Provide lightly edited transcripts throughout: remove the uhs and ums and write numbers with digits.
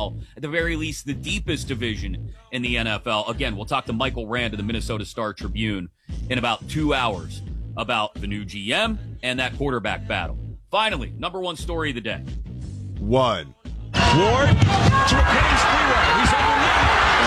NFL, at the very least, the deepest division in the NFL. Again, we'll talk to Michael Rand of the Minnesota Star-Tribune in about 2 hours about the new GM and that quarterback battle. Finally, number one story of the day. Ward to a Kenny's freeway. He's underneath.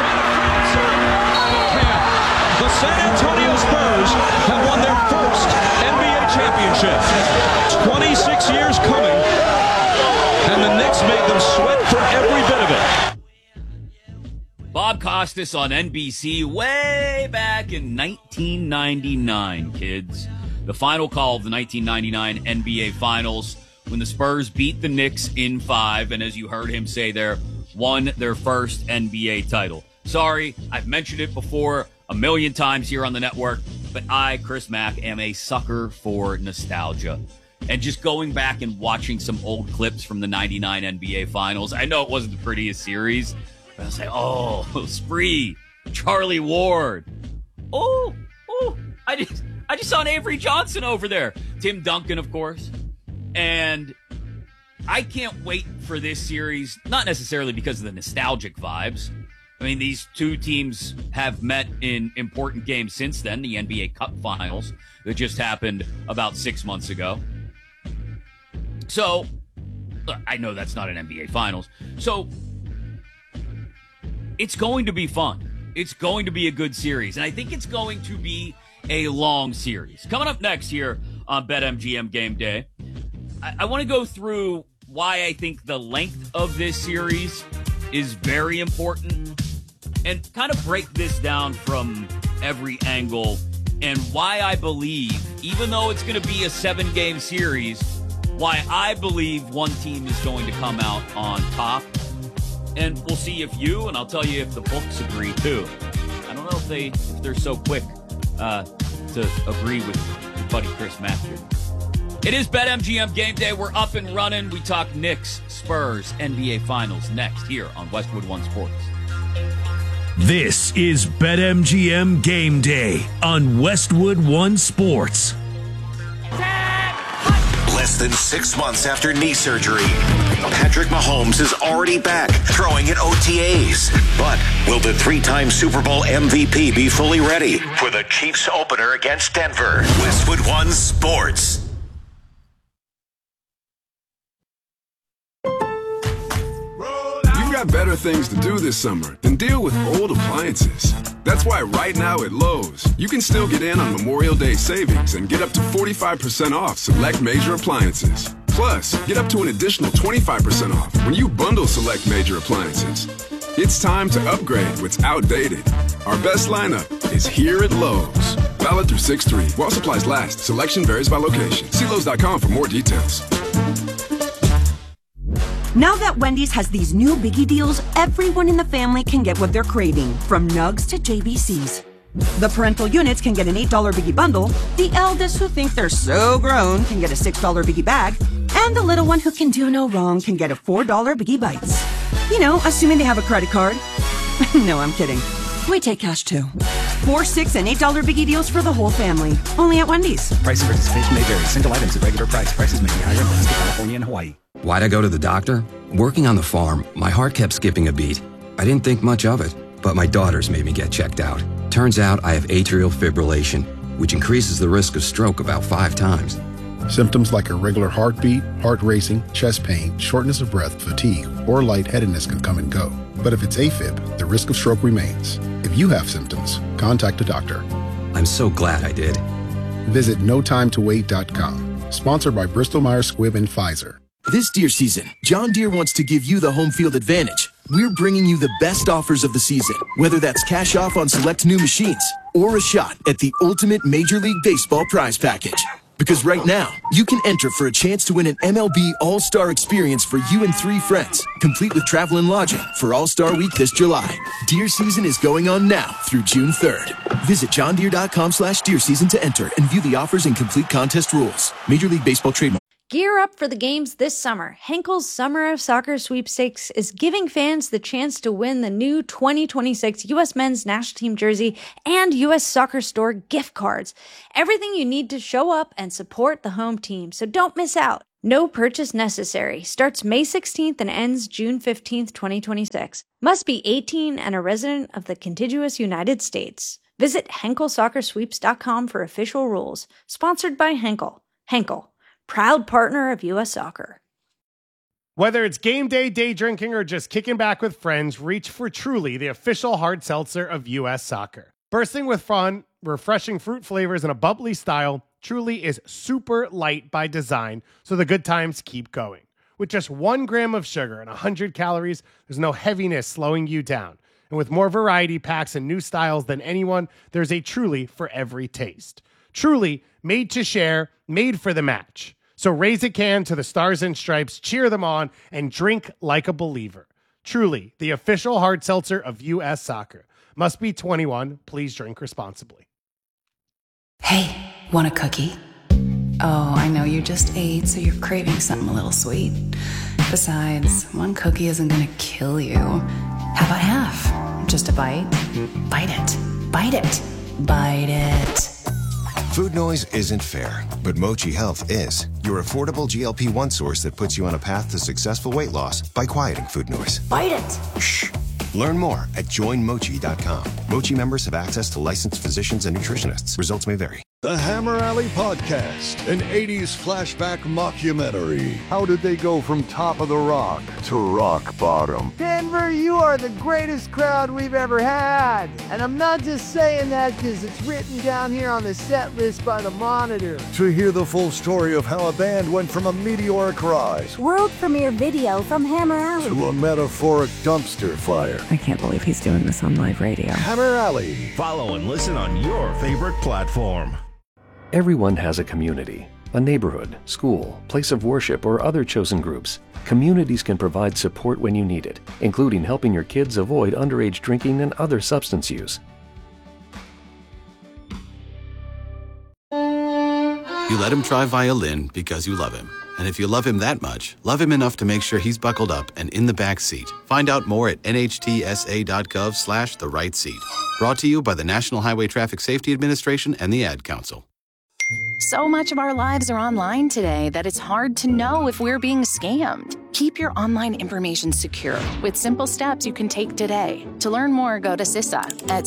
The San Antonio Spurs have won their first NBA championship. 26 years coming, and the Knicks made them sweat for every bit of it. Bob Costas on NBC way back in 1999, kids. The final call of the 1999 NBA Finals when the Spurs beat the Knicks in 5, and as you heard him say there, won their first NBA title. Sorry, I've mentioned it before a million times here on the network, but I, Chris Mack, am a sucker for nostalgia. And just going back and watching some old clips from the 99 NBA Finals, I know it wasn't the prettiest series, but I was like, oh, Spree, Charlie Ward. Oh, I just saw an Avery Johnson over there. Tim Duncan, of course. And I can't wait for this series, not necessarily because of the nostalgic vibes. I mean, these two teams have met in important games since then, the NBA Cup Finals that just happened about 6 months ago. So, look, I know that's not an NBA Finals. So, it's going to be fun. It's going to be a good series. And I think it's going to be a long series. Coming up next here on BetMGM Game Day, I want to go through why I think the length of this series is very important and kind of break this down from every angle and why I believe, even though it's going to be a 7-game series, why I believe one team is going to come out on top. And we'll see if you, and I'll tell you if the books agree too. I don't know if they're so quick to agree with your buddy Chris Matthew. It is BetMGM Game Day. We're up and running. We talk Knicks, Spurs, NBA Finals next here on Westwood One Sports. This is BetMGM Game Day on Westwood One Sports. Less than 6 months after knee surgery, Patrick Mahomes is already back throwing at OTAs. But will the 3-time Super Bowl MVP be fully ready for the Chiefs opener against Denver? Westwood One Sports. Got better things to do this summer than deal with old appliances. That's why right now at Lowe's, you can still get in on Memorial Day savings and get up to 45% off select major appliances. Plus, get up to an additional 25% off when you bundle select major appliances. It's time to upgrade what's outdated. Our best lineup is here at Lowe's. Valid through 6/3. While supplies last, selection varies by location. See Lowe's.com for more details. Now that Wendy's has these new biggie deals, everyone in the family can get what they're craving, from nugs to JBCs. The parental units can get an $8 biggie bundle, the eldest who think they're so grown can get a $6 biggie bag, and the little one who can do no wrong can get a $4 biggie bites. You know, assuming they have a credit card. No, I'm kidding. We take cash too. 4, 6, and $8 biggie deals for the whole family. Only at Wendy's. Price and participation may vary. Single items at regular price. Prices may be higher in Alaska, California, and Hawaii. Why'd I go to the doctor? Working on the farm, my heart kept skipping a beat. I didn't think much of it, but my daughters made me get checked out. Turns out I have atrial fibrillation, which increases the risk of stroke about 5 times. Symptoms like irregular heartbeat, heart racing, chest pain, shortness of breath, fatigue, or lightheadedness can come and go. But if it's AFib, the risk of stroke remains. If you have symptoms, contact a doctor. I'm so glad I did. Visit notimetowait.com. Sponsored by Bristol-Myers Squibb and Pfizer. This deer season, John Deere wants to give you the home field advantage. We're bringing you the best offers of the season, whether that's cash off on select new machines or a shot at the ultimate Major League Baseball prize package. Because right now, you can enter for a chance to win an MLB All-Star experience for you and 3 friends, complete with travel and lodging for All-Star Week this July. Deer season is going on now through June 3rd. Visit johndeere.com/deer season to enter and view the offers and complete contest rules. Major League Baseball trademark. Gear up for the games this summer. Henkel's Summer of Soccer Sweepstakes is giving fans the chance to win the new 2026 U.S. Men's National Team jersey and U.S. Soccer Store gift cards. Everything you need to show up and support the home team, so don't miss out. No purchase necessary. Starts May 16th and ends June 15th, 2026. Must be 18 and a resident of the contiguous United States. Visit HenkelSoccerSweeps.com for official rules. Sponsored by Henkel. Henkel, proud partner of U.S. Soccer. Whether it's game day, day drinking, or just kicking back with friends, reach for Truly, the official hard seltzer of U.S. Soccer. Bursting with fun, refreshing fruit flavors, and a bubbly style, Truly is super light by design, so the good times keep going. With just 1 gram of sugar and 100 calories, there's no heaviness slowing you down. And with more variety packs and new styles than anyone, there's a Truly for every taste. Truly, made to share, made for the match. So raise a can to the Stars and Stripes, cheer them on, and drink like a believer. Truly, the official hard seltzer of U.S. Soccer. Must be 21. Please drink responsibly. Hey, want a cookie? Oh, I know you just ate, so you're craving something a little sweet. Besides, 1 cookie isn't gonna kill you. How about half? Just a bite? Bite it. Bite it. Bite it. Food noise isn't fair, but Mochi Health is. Your affordable GLP-1 source that puts you on a path to successful weight loss by quieting food noise. Bite it. Shh. Learn more at joinmochi.com. Mochi members have access to licensed physicians and nutritionists. Results may vary. The Hammer Alley Podcast, an 80s flashback mockumentary. How did they go from top of the rock to rock bottom? Denver, you are the greatest crowd we've ever had. And I'm not just saying that because it's written down here on the set list by the Monitor. To hear the full story of how a band went from a meteoric rise, world premiere video from Hammer Alley, to a metaphoric dumpster fire. I can't believe he's doing this on live radio. Hammer Alley. Follow and listen on your favorite platform. Everyone has a community, a neighborhood, school, place of worship, or other chosen groups. Communities can provide support when you need it, including helping your kids avoid underage drinking and other substance use. You let him try violin because you love him. And if you love him that much, love him enough to make sure he's buckled up and in the back seat. Find out more at nhtsa.gov/the right seat. Brought to you by the National Highway Traffic Safety Administration and the Ad Council. So much of our lives are online today that it's hard to know if we're being scammed. Keep your online information secure with simple steps you can take today. To learn more, go to CISA at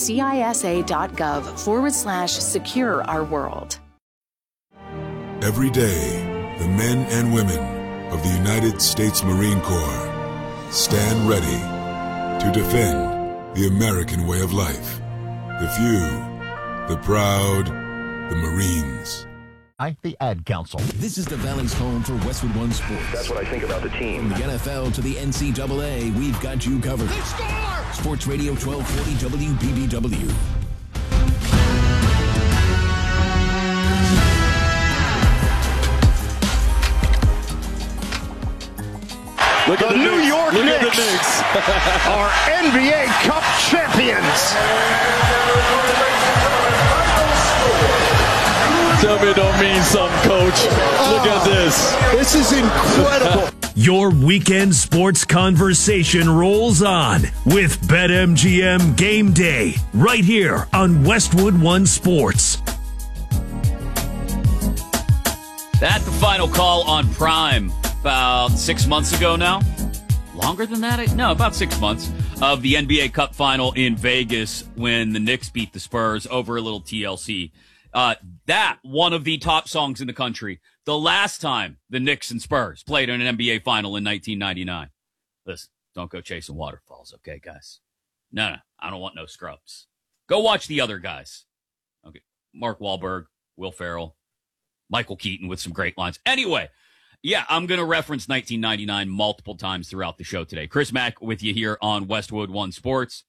cisa.gov/secure our world. Every day, the men and women of the United States Marine Corps stand ready to defend the American way of life. The few, the proud, the Marines. The Ad Council. This is the Valley's home for Westwood One Sports. That's what I think about the team. From the NFL to the NCAA, we've got you covered. They score! Sports Radio 1240 WBBW. Look at the New York Knicks are NBA Cup champions. Tell me it don't mean something, Coach. Look at this. This is incredible. Your weekend sports conversation rolls on with BetMGM Game Day right here on Westwood One Sports. That's the final call on Prime about 6 months ago now. Longer than that? No, about 6 months of the NBA Cup final in Vegas when the Knicks beat the Spurs over a little TLC. That one of the top songs in the country. The last time the Knicks and Spurs played in an NBA final in 1999. Listen, don't go chasing waterfalls, okay, guys? No, I don't want no scrubs. Go watch the other guys. Okay, Mark Wahlberg, Will Ferrell, Michael Keaton with some great lines. Anyway, yeah, I'm going to reference 1999 multiple times throughout the show today. Chris Mack with you here on Westwood One Sports.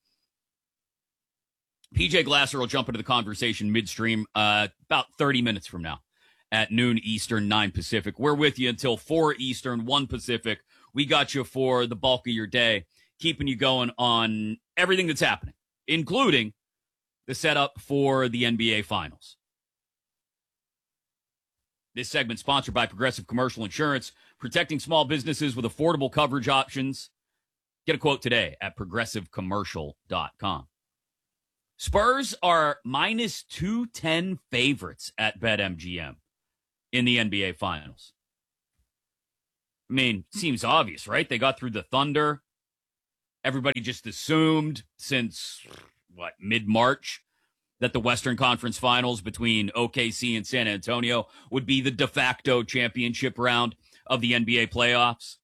PJ Glasser will jump into the conversation midstream about 30 minutes from now at noon Eastern, 9 Pacific. We're with you until 4 Eastern, 1 Pacific. We got you for the bulk of your day, keeping you going on everything that's happening, including the setup for the NBA Finals. This segment sponsored by Progressive Commercial Insurance, protecting small businesses with affordable coverage options. Get a quote today at progressivecommercial.com. Spurs are minus 210 favorites at BetMGM in the NBA Finals. I mean, seems obvious, right? They got through the Thunder. Everybody just assumed since, mid-March, that the Western Conference Finals between OKC and San Antonio would be the de facto championship round of the NBA playoffs.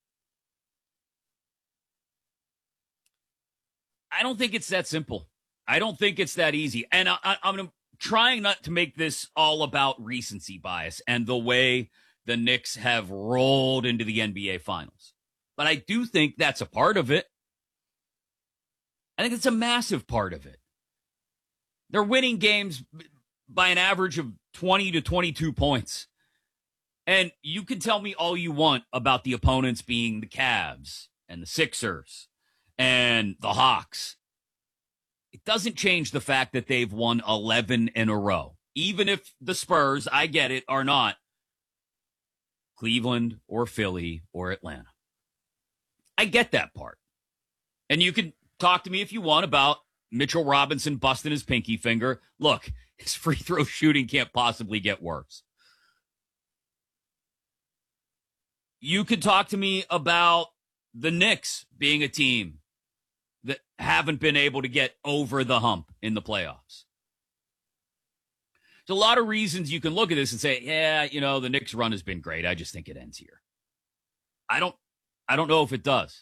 I don't think it's that simple. I don't think it's that easy. And I'm trying not to make this all about recency bias and the way the Knicks have rolled into the NBA Finals. But I do think that's a part of it. I think it's a massive part of it. They're winning games by an average of 20 to 22 points. And you can tell me all you want about the opponents being the Cavs and the Sixers and the Hawks. It doesn't change the fact that they've won 11 in a row. Even if the Spurs, I get it, are not Cleveland or Philly or Atlanta. I get that part. And you can talk to me if you want about Mitchell Robinson busting his pinky finger. Look, his free throw shooting can't possibly get worse. You could talk to me about the Knicks being a team that haven't been able to get over the hump in the playoffs. There's a lot of reasons you can look at this and say, yeah, the Knicks run has been great. I just think it ends here. I don't know if it does.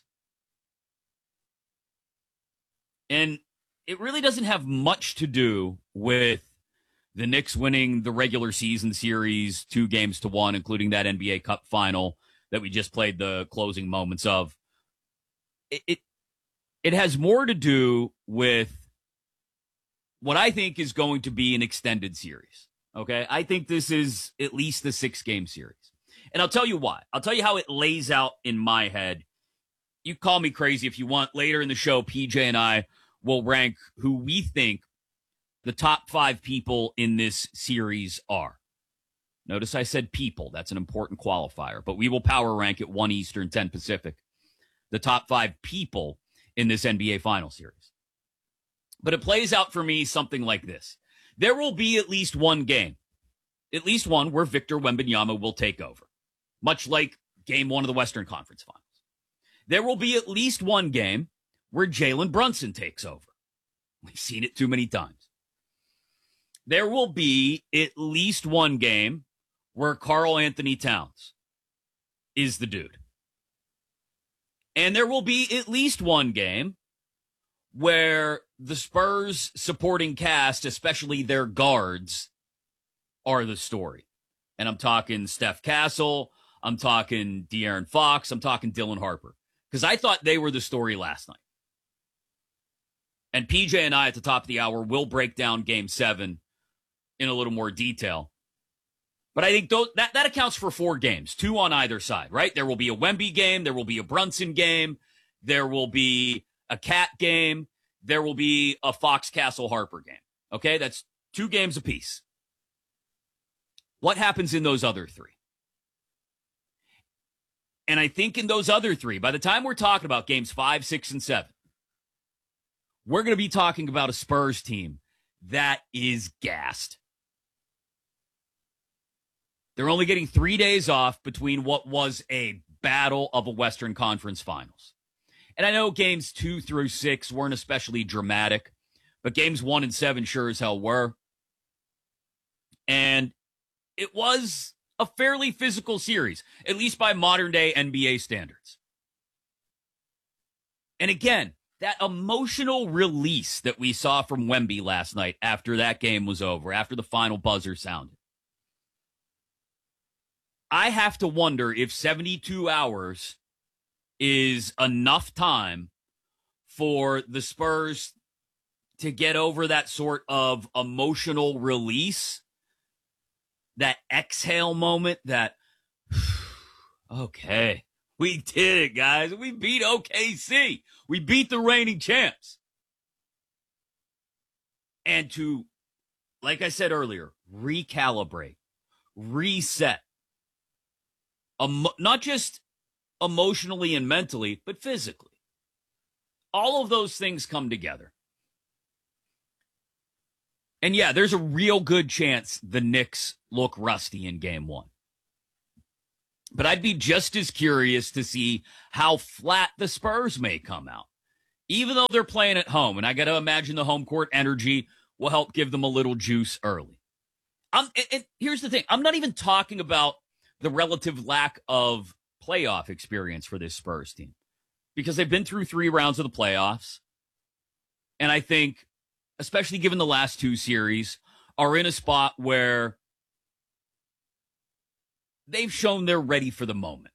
And it really doesn't have much to do with the Knicks winning the regular season series 2-1, including that NBA Cup final that we just played the closing moments of. It has more to do with what I think is going to be an extended series. Okay? I think this is at least the 6-game series. And I'll tell you why. I'll tell you how it lays out in my head. You call me crazy if you want. Later in the show, PJ and I will rank who we think the top 5 people in this series are. Notice I said people. That's an important qualifier. But we will power rank at 1 Eastern, 10 Pacific. The top 5 people in this NBA Final Series. But it plays out for me something like this. There will be at least one game, at least one, where Victor Wembanyama will take over, much like Game 1 of the Western Conference Finals. There will be at least one game where Jalen Brunson takes over. We've seen it too many times. There will be at least one game where Karl Anthony Towns is the dude. And there will be at least one game where the Spurs supporting cast, especially their guards, are the story. And I'm talking Steph Castle, I'm talking De'Aaron Fox, I'm talking Dylan Harper. Because I thought they were the story last night. And PJ and I at the top of the hour will break down Game 7 in a little more detail. But I think that accounts for 4 games, 2 on either side, right? There will be a Wemby game. There will be a Brunson game. There will be a Cat game. There will be a Fox Castle Harper game. Okay, that's 2 games apiece. What happens in those other 3? And I think in those other 3, by the time we're talking about games 5, 6, and 7, we're going to be talking about a Spurs team that is gassed. They're only getting 3 days off between what was a battle of a Western Conference Finals. And I know games 2 through 6 weren't especially dramatic, but games 1 and 7 sure as hell were. And it was a fairly physical series, at least by modern day NBA standards. And again, that emotional release that we saw from Wemby last night after that game was over, after the final buzzer sounded. I have to wonder if 72 hours is enough time for the Spurs to get over that sort of emotional release, that exhale moment, that, okay, we did it, guys. We beat OKC. We beat the reigning champs. And to, like I said earlier, recalibrate, reset, not just emotionally and mentally, but physically. All of those things come together. And yeah, there's a real good chance the Knicks look rusty in game 1. But I'd be just as curious to see how flat the Spurs may come out, even though they're playing at home. And I got to imagine the home court energy will help give them a little juice early. And here's the thing. I'm not even talking about the relative lack of playoff experience for this Spurs team, because they've been through 3 rounds of the playoffs. And I think, especially given the last 2 series, are in a spot where they've shown they're ready for the moment.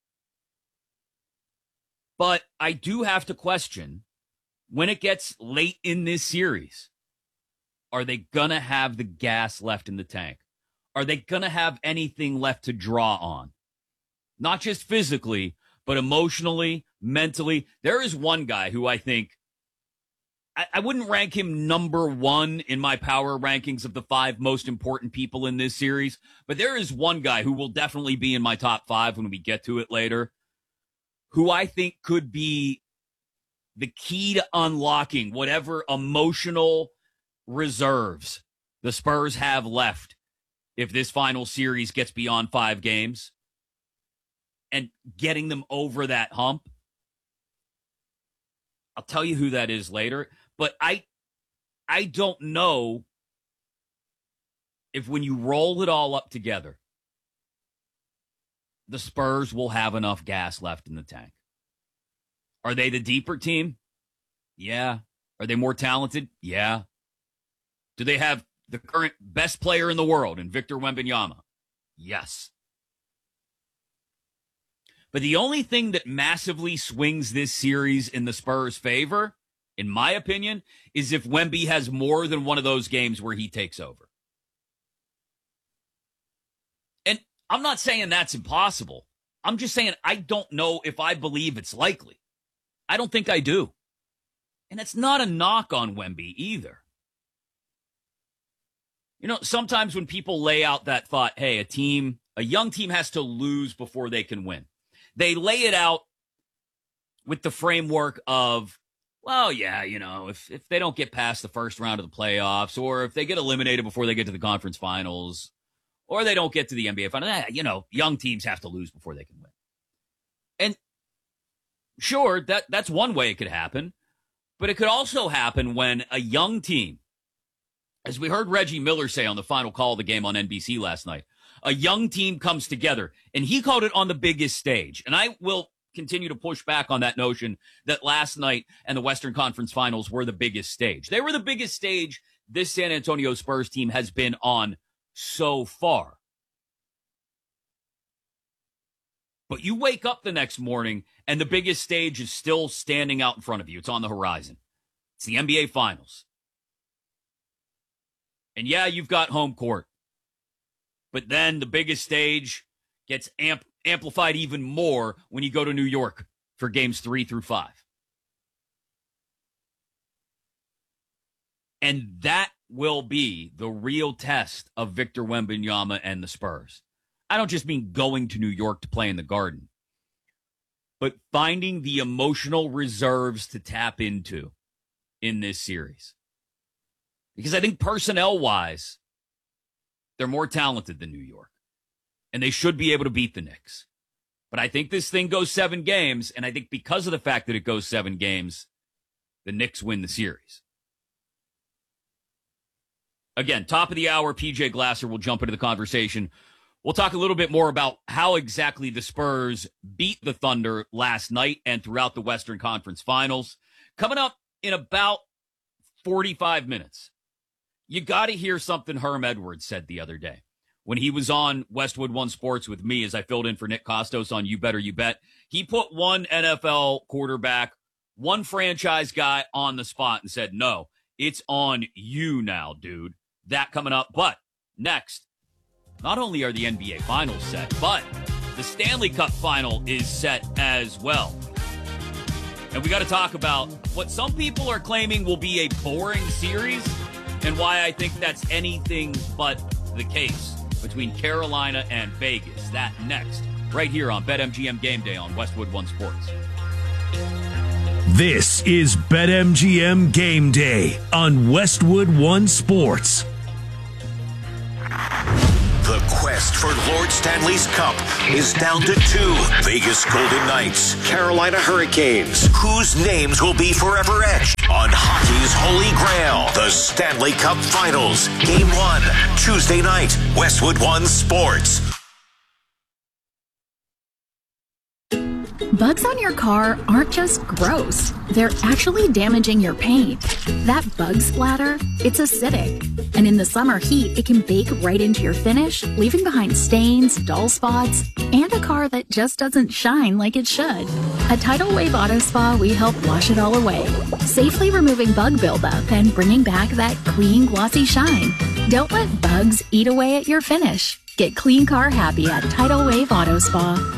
But I do have to question, when it gets late in this series, are they going to have the gas left in the tank? Are they going to have anything left to draw on? Not just physically, but emotionally, mentally. There is one guy who I think, I wouldn't rank him number 1 in my power rankings of the 5 most important people in this series, but there is one guy who will definitely be in my top 5 when we get to it later, who I think could be the key to unlocking whatever emotional reserves the Spurs have left if this final series gets beyond 5 games and getting them over that hump. I'll tell you who that is later, but I don't know if when you roll it all up together, the Spurs will have enough gas left in the tank. Are they the deeper team? Yeah. Are they more talented? Yeah. Do they have the current best player in the world in Victor Wembanyama? Yes. But the only thing that massively swings this series in the Spurs' favor, in my opinion, is if Wemby has more than one of those games where he takes over. And I'm not saying that's impossible. I'm just saying I don't know if I believe it's likely. I don't think I do. And it's not a knock on Wemby either. You know, sometimes when people lay out that thought, hey, a young team has to lose before they can win, they lay it out with the framework of, well, yeah, you know, if they don't get past the first round of the playoffs, or if they get eliminated before they get to the conference finals, or they don't get to the NBA finals, you know, young teams have to lose before they can win. And sure, that's one way it could happen, but it could also happen when a young team, as we heard Reggie Miller say on the final call of the game on NBC last night, a young team comes together, and he called it on the biggest stage. And I will continue to push back on that notion that last night and the Western Conference Finals were the biggest stage. They were the biggest stage this San Antonio Spurs team has been on so far. But you wake up the next morning, and the biggest stage is still standing out in front of you. It's on the horizon. It's the NBA Finals. And yeah, you've got home court. But then the biggest stage gets amplified even more when you go to New York for games 3 through 5. And that will be the real test of Victor Wembanyama and the Spurs. I don't just mean going to New York to play in the Garden, but finding the emotional reserves to tap into in this series. Because I think personnel-wise, they're more talented than New York, and they should be able to beat the Knicks. But I think this thing goes 7 games, and I think because of the fact that it goes 7 games, the Knicks win the series. Again, top of the hour, PJ Glasser will jump into the conversation. We'll talk a little bit more about how exactly the Spurs beat the Thunder last night and throughout the Western Conference Finals. Coming up in about 45 minutes. You got to hear something Herm Edwards said the other day when he was on Westwood One Sports with me as I filled in for Nick Costos on You Better You Bet. He put one NFL quarterback, one franchise guy on the spot and said, no, it's on you now, dude. That coming up. But next, not only are the NBA Finals set, but the Stanley Cup Final is set as well. And we got to talk about what some people are claiming will be a boring series and why I think that's anything but the case between Carolina and Vegas. That next, right here on BetMGM Game Day on Westwood One Sports. This is BetMGM Game Day on Westwood One Sports. The quest for Lord Stanley's Cup is down to 2. Vegas Golden Knights, Carolina Hurricanes. Whose names will be forever etched on hockey's holy grail? The Stanley Cup Finals. Game 1, Tuesday night, Westwood One Sports. Bugs on your car aren't just gross. They're actually damaging your paint. That bug splatter, it's acidic. And in the summer heat, it can bake right into your finish, leaving behind stains, dull spots, and a car that just doesn't shine like it should. At Tidal Wave Auto Spa, we help wash it all away, safely removing bug buildup and bringing back that clean, glossy shine. Don't let bugs eat away at your finish. Get clean car happy at Tidal Wave Auto Spa.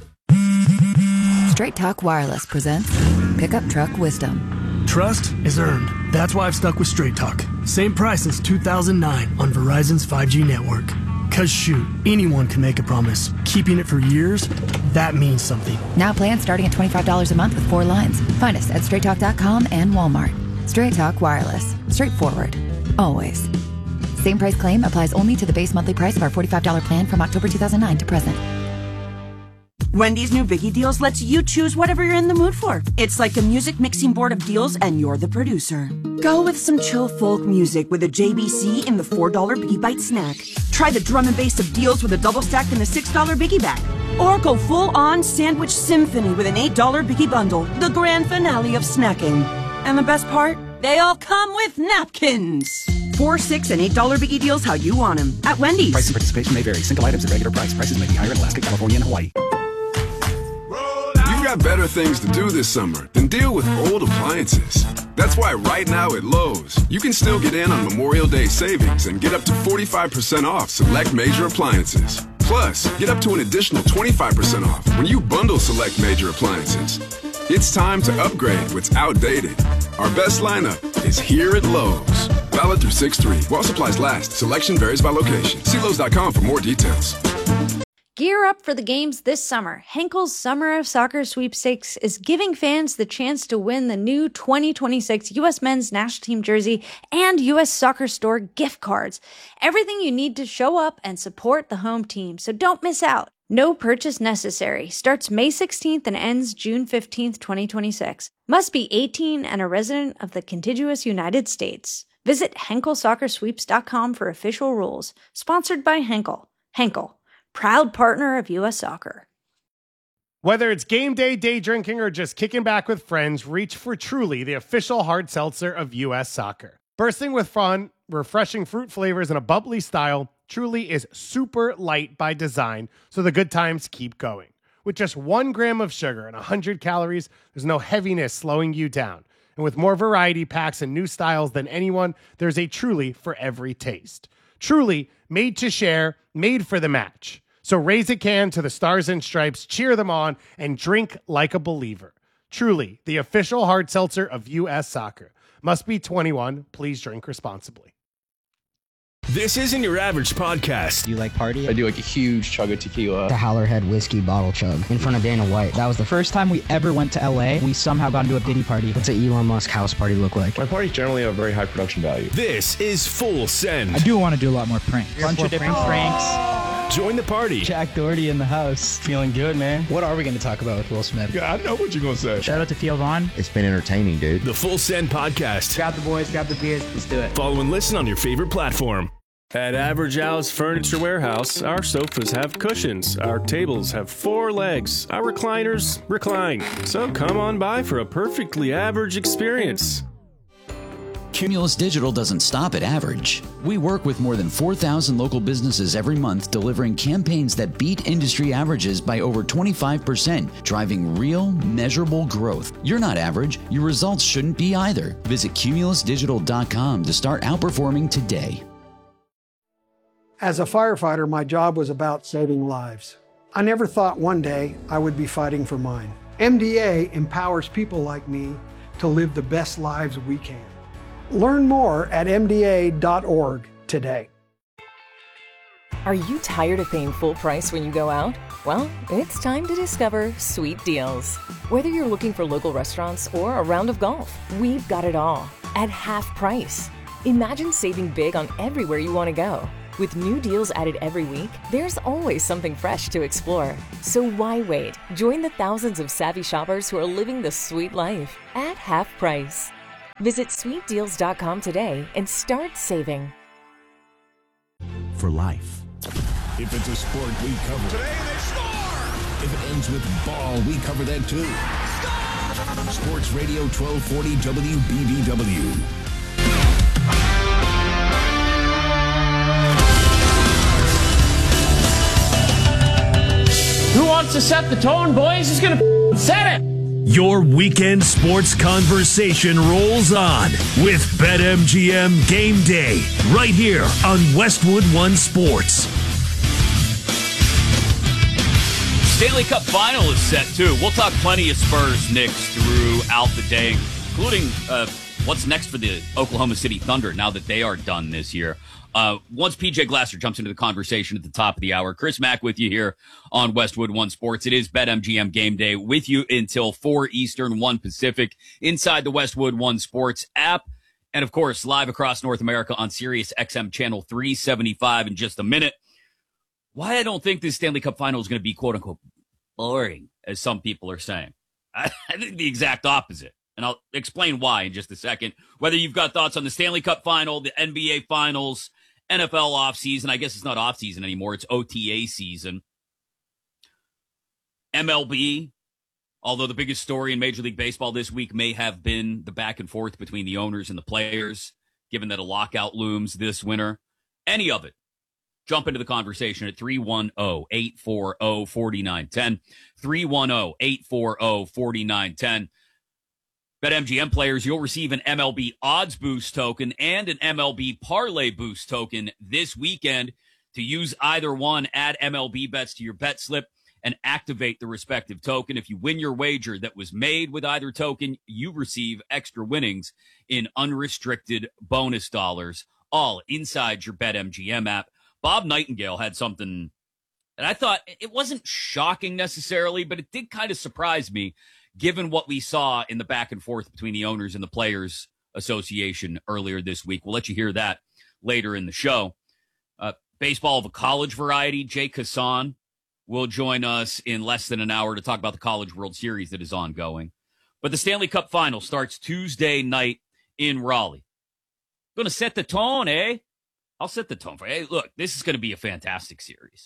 Straight Talk Wireless presents Pickup Truck Wisdom. Trust is earned. That's why I've stuck with Straight Talk. Same price since 2009 on Verizon's 5G network. Cause shoot, anyone can make a promise. Keeping it for years, that means something. Now plans starting at $25 a month with 4 lines. Find us at straighttalk.com and Walmart. Straight Talk Wireless. Straightforward. Always. Same price claim applies only to the base monthly price of our $45 plan from October 2009 to present. Wendy's new Biggie Deals lets you choose whatever you're in the mood for. It's like a music mixing board of deals, and you're the producer. Go with some chill folk music with a JBC in the $4 Biggie Bite snack. Try the drum and bass of deals with a double stack in the $6 Biggie bag. Or go full-on sandwich symphony with an $8 Biggie bundle, the grand finale of snacking. And the best part? They all come with napkins. $4, $6, and $8 Biggie Deals how you want them at Wendy's. Price and participation may vary. Single items at regular price. Prices may be higher in Alaska, California, and Hawaii. You've got better things to do this summer than deal with old appliances. That's why right now at Lowe's, you can still get in on Memorial Day savings and get up to 45% off select major appliances. Plus, get up to an additional 25% off when you bundle select major appliances. It's time to upgrade what's outdated. Our best lineup is here at Lowe's. Valid through 6/3. While supplies last, selection varies by location. See Lowe's.com for more details. Gear up for the games this summer. Henkel's Summer of Soccer Sweepstakes is giving fans the chance to win the new 2026 U.S. Men's National Team jersey and U.S. Soccer Store gift cards. Everything you need to show up and support the home team, so don't miss out. No purchase necessary. Starts May 16th and ends June 15th, 2026. Must be 18 and a resident of the contiguous United States. Visit HenkelSoccerSweeps.com for official rules. Sponsored by Henkel. Henkel, proud partner of U.S. Soccer. Whether it's game day, day drinking, or just kicking back with friends, reach for Truly, the official hard seltzer of U.S. Soccer. Bursting with fun, refreshing fruit flavors, and a bubbly style, Truly is super light by design, so the good times keep going. With just 1 gram of sugar and 100 calories, there's no heaviness slowing you down. And with more variety packs and new styles than anyone, there's a Truly for every taste. Truly, made to share, made for the match. So raise a can to the Stars and Stripes, cheer them on, and drink like a believer. Truly, the official hard seltzer of U.S. Soccer. Must be 21. Please drink responsibly. This isn't your average podcast. You like party? I do like a huge chug of tequila. The Howlerhead whiskey bottle chug in front of Dana White. That was the first time we ever went to LA. We somehow got into a Diddy party. What's an Elon Musk house party look like? My parties generally have a very high production value. This is Full Send. I do want to do a lot more pranks. Bunch of different pranks. Join the party. Jack Doherty in the house. Feeling good, man. What are we going to talk about with Will Smith? Yeah, I know what you're going to say. Shout out to Theo Vaughn. It's been entertaining, dude. The Full Send podcast. Grab the boys, grab the beers. Let's do it. Follow and listen on your favorite platform. At Average Al's Furniture Warehouse, our sofas have cushions, our tables have 4 legs, our recliners recline. So come on by for a perfectly average experience. Cumulus Digital doesn't stop at average. We work with more than 4,000 local businesses every month, delivering campaigns that beat industry averages by over 25%, driving real, measurable growth. You're not average. Your results shouldn't be either. Visit cumulusdigital.com to start outperforming today. As a firefighter, my job was about saving lives. I never thought one day I would be fighting for mine. MDA empowers people like me to live the best lives we can. Learn more at MDA.org today. Are you tired of paying full price when you go out? Well, it's time to discover Sweet Deals. Whether you're looking for local restaurants or a round of golf, we've got it all at half price. Imagine saving big on everywhere you want to go. With new deals added every week, there's always something fresh to explore. So why wait? Join the thousands of savvy shoppers who are living the sweet life at half price. Visit sweetdeals.com today and start saving. For life. If it's a sport, we cover it. Today they score! If it ends with ball, we cover that too. Score! Sports Radio 1240 WBBW. Who wants to set the tone, boys? Who's going to set it? Your weekend sports conversation rolls on with BetMGM Game Day right here on Westwood One Sports. Stanley Cup final is set, too. We'll talk plenty of Spurs Knicks throughout the day, including what's next for the Oklahoma City Thunder now that they are done this year. Once PJ Glasser jumps into the conversation at the top of the hour, Chris Mack with you here on Westwood One Sports. It is BetMGM Game Day with you until 4 Eastern, 1 Pacific, inside the Westwood One Sports app. And, of course, live across North America on Sirius XM Channel 375 in just a minute. Why I don't think this Stanley Cup final is going to be, quote-unquote, boring, as some people are saying. I think the exact opposite. And I'll explain why in just a second. Whether you've got thoughts on the Stanley Cup final, the NBA finals, NFL offseason. I guess it's not offseason anymore. It's OTA season. MLB, although the biggest story in Major League Baseball this week may have been the back and forth between the owners and the players, given that a lockout looms this winter. Any of it. Jump into the conversation at 310-840-4910. 310-840-4910. BetMGM players, you'll receive an MLB Odds Boost token and an MLB Parlay Boost token this weekend. To use either one, add MLB bets to your bet slip and activate the respective token. If you win your wager that was made with either token, you receive extra winnings in unrestricted bonus dollars, all inside your BetMGM app. Bob Nightingale had something that I thought, it wasn't shocking necessarily, but it did kind of surprise me, given what we saw in the back and forth between the owners and the Players Association earlier this week. We'll let you hear that later in the show. Baseball of a college variety, Jay Kassan will join us in less than an hour to talk about the College World Series that is ongoing. But the Stanley Cup final starts Tuesday night in Raleigh. Going to set the tone, eh? I'll set the tone for you. Hey, look, this is going to be a fantastic series.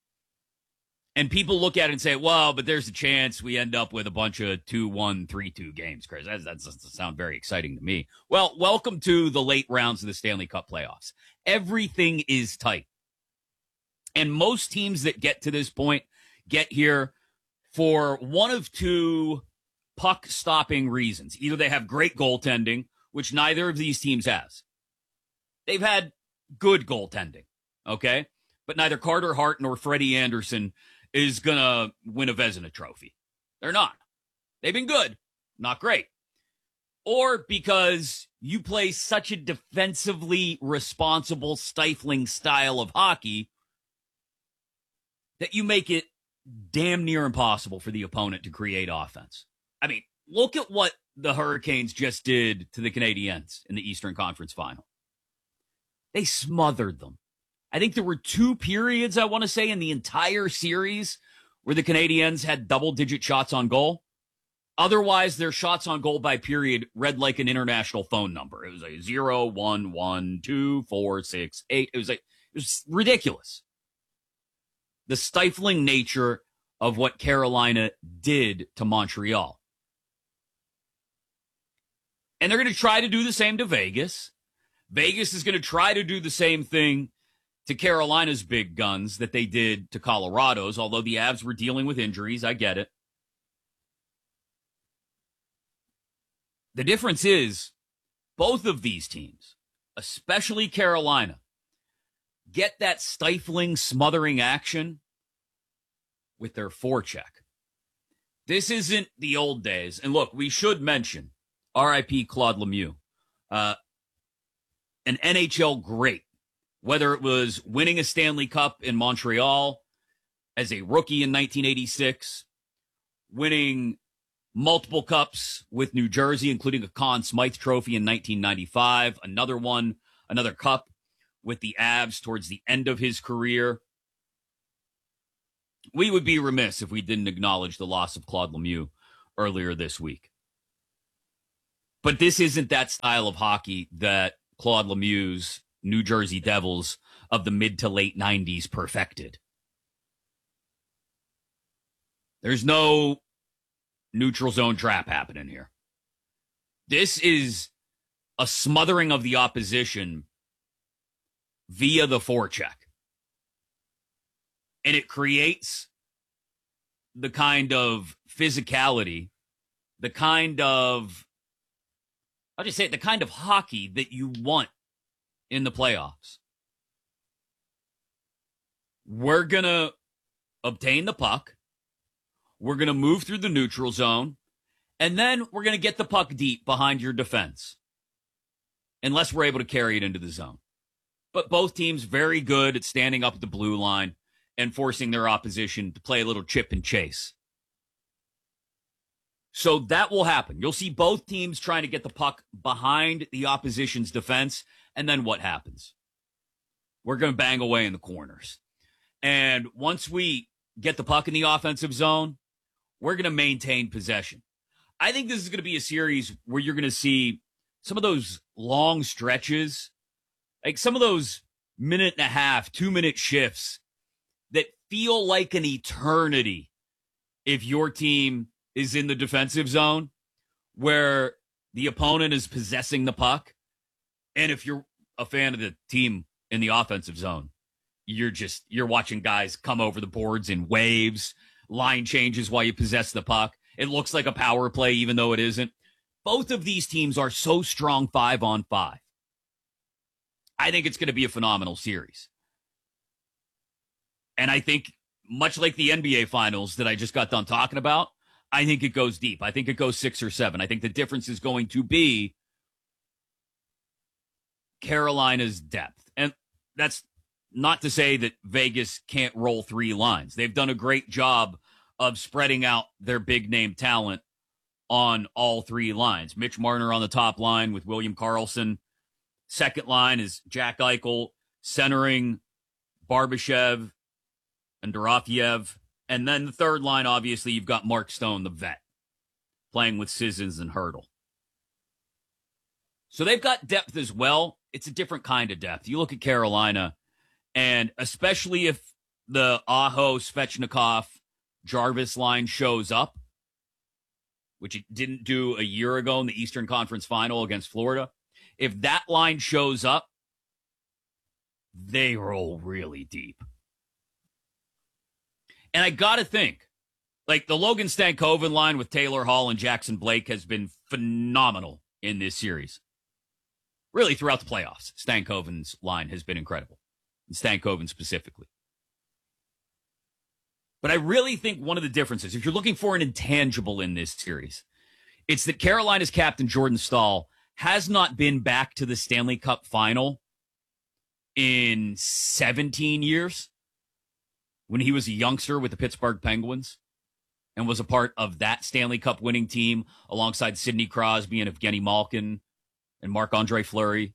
And people look at it and say, well, but there's a chance we end up with a bunch of 2-1, 3-2 games, Chris. That doesn't sound very exciting to me. Well, welcome to the late rounds of the Stanley Cup playoffs. Everything is tight. And most teams that get to this point get here for one of two puck-stopping reasons. Either they have great goaltending, which neither of these teams has. They've had good goaltending, okay? But neither Carter Hart nor Freddie Anderson is going to win a Vezina trophy. They're not. They've been good, not great. Or because you play such a defensively responsible, stifling style of hockey that you make it damn near impossible for the opponent to create offense. I mean, look at what the Hurricanes just did to the Canadiens in the Eastern Conference Final. They smothered them. I think there were 2 periods, I want to say, in the entire series where the Canadiens had double-digit shots on goal. Otherwise, their shots on goal by period read like an international phone number. It was like 0, 1, 1, 2, 4, 6, 8. It was ridiculous. The stifling nature of what Carolina did to Montreal. And they're going to try to do the same to Vegas. Vegas is going to try to do the same thing to Carolina's big guns that they did to Colorado's, although the Avs were dealing with injuries. I get it. The difference is both of these teams, especially Carolina, get that stifling, smothering action with their forecheck. This isn't the old days. And look, we should mention R.I.P. Claude Lemieux, an NHL great, whether it was winning a Stanley Cup in Montreal as a rookie in 1986, winning multiple cups with New Jersey, including a Conn Smythe Trophy in 1995, another cup with the Avs towards the end of his career. We would be remiss if we didn't acknowledge the loss of Claude Lemieux earlier this week. But this isn't that style of hockey that Claude Lemieux's New Jersey Devils of the mid to late 90s perfected. There's no neutral zone trap happening here. This is a smothering of the opposition via the forecheck. And it creates the kind of physicality, the kind of, I'll just say it, the kind of hockey that you want in the playoffs. We're going to obtain the puck. We're going to move through the neutral zone. And then we're going to get the puck deep behind your defense. Unless we're able to carry it into the zone. But both teams very good at standing up at the blue line and forcing their opposition to play a little chip and chase. So that will happen. You'll see both teams trying to get the puck behind the opposition's defense. And then what happens? We're going to bang away in the corners. And once we get the puck in the offensive zone, we're going to maintain possession. I think this is going to be a series where you're going to see some of those long stretches, like some of those 1.5 minute, 2 minute shifts that feel like an eternity if your team is in the defensive zone where the opponent is possessing the puck. And if you're a fan of the team in the offensive zone, you're watching guys come over the boards in waves, line changes while you possess the puck. It looks like a power play, even though it isn't. Both of these teams are so strong 5-on-5. I think it's going to be a phenomenal series. And I think, much like the NBA Finals that I just got done talking about, I think it goes deep. I think it goes 6 or 7. I think the difference is going to be Carolina's depth. And that's not to say that Vegas can't roll 3 lines. They've done a great job of spreading out their big-name talent on all 3 lines. Mitch Marner on the top line with William Karlsson. Second line is Jack Eichel, centering Barbashev and Dorofeyev. And then the third line, obviously, you've got Mark Stone, the vet, playing with Sissons and Hurdle. So they've got depth as well. It's a different kind of depth. You look at Carolina, and especially if the Aho, Svechnikov, Jarvis line shows up, which it didn't do a year ago in the Eastern Conference Final against Florida. If that line shows up, they roll really deep. And I got to think, like the Logan Stankoven line with Taylor Hall and Jackson Blake has been phenomenal in this series. Really throughout the playoffs, Stankoven's line has been incredible. And Stankoven specifically. But I really think one of the differences, if you're looking for an intangible in this series, it's that Carolina's captain, Jordan Staal, has not been back to the Stanley Cup final in 17 years when he was a youngster with the Pittsburgh Penguins and was a part of that Stanley Cup winning team alongside Sidney Crosby and Evgeny Malkin and Marc-Andre Fleury.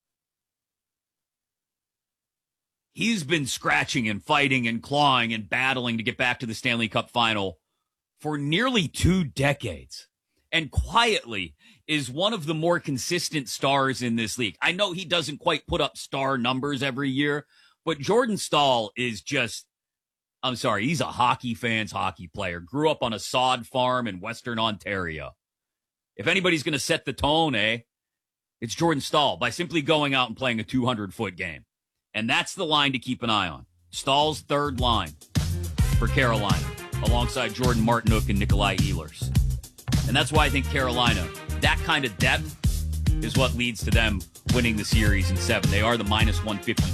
He's been scratching and fighting and clawing and battling to get back to the Stanley Cup final for nearly 2 decades. And quietly is one of the more consistent stars in this league. I know he doesn't quite put up star numbers every year, but Jordan Staal is just, I'm sorry, he's a hockey fan's hockey player. Grew up on a sod farm in Western Ontario. If anybody's going to set the tone, it's Jordan Staal by simply going out and playing a 200-foot game. And that's the line to keep an eye on. Staal's third line for Carolina, alongside Jordan Martinook and Nikolai Ehlers. And that's why I think Carolina, that kind of depth is what leads to them winning the series in 7. They are the -150